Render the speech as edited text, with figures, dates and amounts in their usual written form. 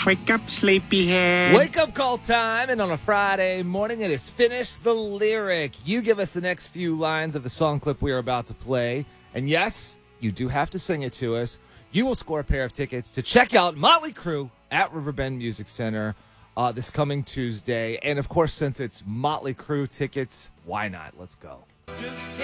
Wake up, sleepyhead. Wake up call time, and on a Friday morning it is Finish the Lyric. You give us the next few lines of the song clip we are about to play, and yes, you do have to sing it to us. You will score a pair of tickets to check out Motley Crue at Riverbend Music Center this coming Tuesday. And of course, since it's Motley Crue tickets, why not? Let's go.